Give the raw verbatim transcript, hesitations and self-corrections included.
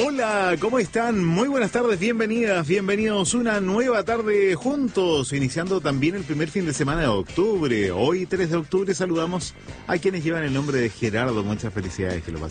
Hola, ¿cómo están? Muy buenas tardes, bienvenidas, bienvenidos una nueva tarde juntos, iniciando también el primer fin de semana de octubre. Hoy, tres de octubre, saludamos a quienes llevan el nombre de Gerardo. Muchas felicidades, que lo pasen